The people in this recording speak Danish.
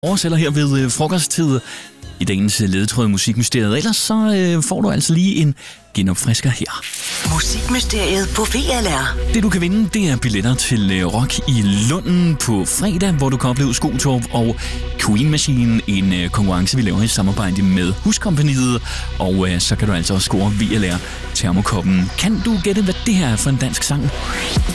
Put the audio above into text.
Oversætter her ved frokosttid i dagens ledetråd Musikmysteriet. Ellers så får du altså lige en genopfrisker her. Musikmysteriet på VLR. Det du kan vinde, det er billetter til Rock i Lunden på fredag, hvor du kan opleve Skotorp og Queen Machine, en konkurrence, vi laver i samarbejde med Huskompagniet. Og så kan du altså også score VLR Termokoppen. Kan du gætte, hvad det her er for en dansk sang?